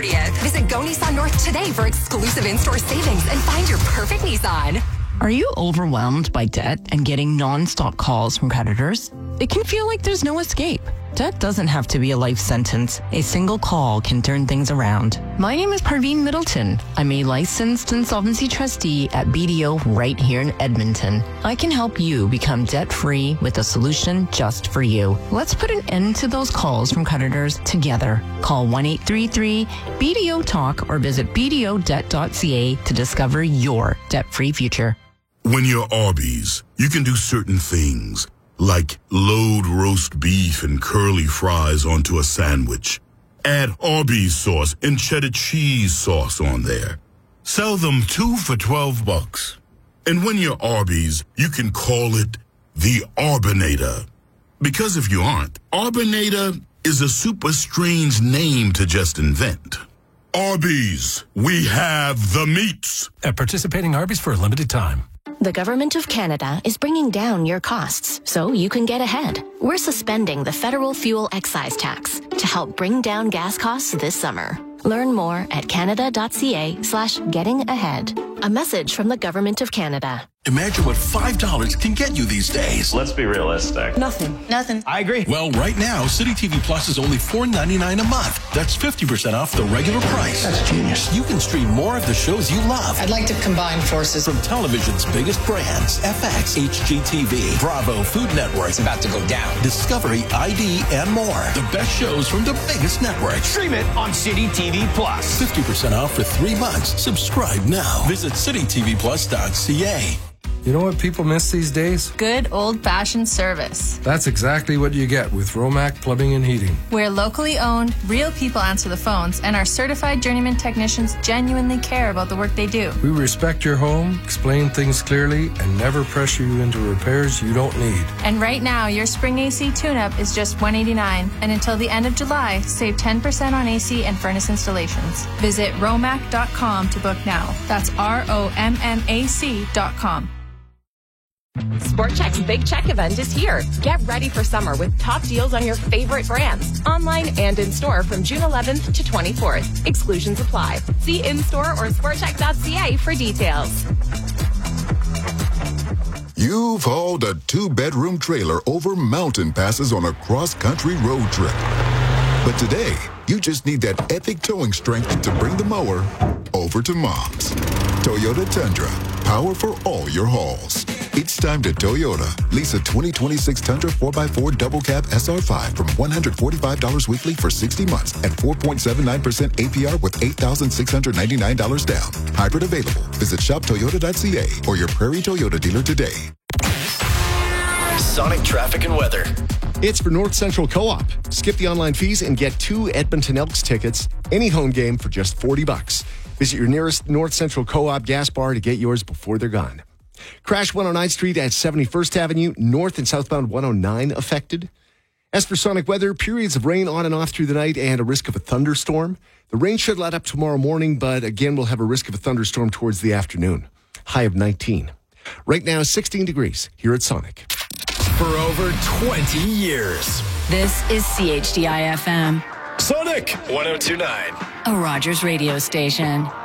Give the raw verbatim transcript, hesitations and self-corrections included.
thirtieth. Visit Go Nissan North today for exclusive in-store savings and find your perfect Nissan. Are you overwhelmed by debt and getting non-stop calls from creditors? It can feel like there's no escape. Debt doesn't have to be a life sentence. A single call can turn things around. My name is Parveen Middleton. I'm a licensed insolvency trustee at B D O right here in Edmonton. I can help you become debt-free with a solution just for you. Let's put an end to those calls from creditors together. Call one eight three three B D O talk or visit b d o debt dot c a to discover your debt-free future. When you're Arby's, you can do certain things, like load roast beef and curly fries onto a sandwich. Add Arby's sauce and cheddar cheese sauce on there. Sell them two for twelve bucks. And when you're Arby's, you can call it the Arbinator. Because if you aren't, Arbinator is a super strange name to just invent. Arby's, we have the meats. At participating Arby's for a limited time. The Government of Canada is bringing down your costs so you can get ahead. We're suspending the federal fuel excise tax to help bring down gas costs this summer. Learn more at canada.ca slash getting ahead. A message from the Government of Canada. Imagine what five dollars can get you these days. Let's be realistic. Nothing. Nothing. I agree. Well, right now, City T V Plus is only four ninety-nine a month. That's fifty percent off the regular price. That's genius. You can stream more of the shows you love. I'd like to combine forces. From television's biggest brands, F X, H G T V, Bravo, Food Network. It's about to go down. Discovery, I D, and more. The best shows from the biggest networks. Stream it on City T V Plus. fifty percent off for three months. Subscribe now. Visit city t v plus dot c a. You know what people miss these days? Good old-fashioned service. That's exactly what you get with Romac Plumbing and Heating. We're locally owned, real people answer the phones, and our certified journeyman technicians genuinely care about the work they do. We respect your home, explain things clearly, and never pressure you into repairs you don't need. And right now, your spring A C tune-up is just one hundred eighty-nine dollars, and until the end of July, save ten percent on A C and furnace installations. Visit romac dot com to book now. That's R O M M A C dot com. Sport Chek's Big Check event is here. Get ready for summer with top deals on your favorite brands, online and in-store from June eleventh to twenty-fourth. Exclusions apply. See in-store or sport chek dot c a for details. You've hauled a two-bedroom trailer over mountain passes on a cross-country road trip. But today, you just need that epic towing strength to bring the mower over to Mom's. Toyota Tundra, power for all your hauls. It's time to Toyota. Lease a twenty twenty-six Tundra four by four Double Cab S R five from one hundred forty-five dollars weekly for sixty months at four point seven nine percent A P R with eight thousand six hundred ninety-nine dollars down. Hybrid available. Visit shop toyota dot c a or your Prairie Toyota dealer today. Sonic traffic and weather. It's for North Central Co-op. Skip the online fees and get two Edmonton Elks tickets, any home game for just forty bucks. Visit your nearest North Central Co-op gas bar to get yours before they're gone. Crash one oh ninth Street at seventy-first Avenue, north and southbound one oh nine affected. As for Sonic weather, periods of rain on and off through the night and a risk of a thunderstorm. The rain should let up tomorrow morning, but again, we'll have a risk of a thunderstorm towards the afternoon. High of nineteen. Right now, sixteen degrees here at Sonic. For over twenty years. This is C H D I F M. Sonic one oh two point nine. A Rogers radio station.